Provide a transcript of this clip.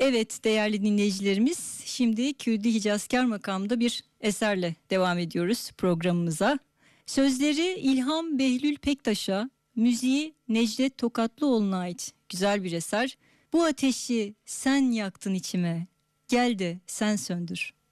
Evet değerli dinleyicilerimiz, şimdi Kürdi Hicazkar makamda bir eserle devam ediyoruz programımıza. Sözleri İlham Behlül Pektaş'a, müziği Necdet Tokatlıoğlu'na ait güzel bir eser. Bu ateşi sen yaktın içime, gel de sen söndür.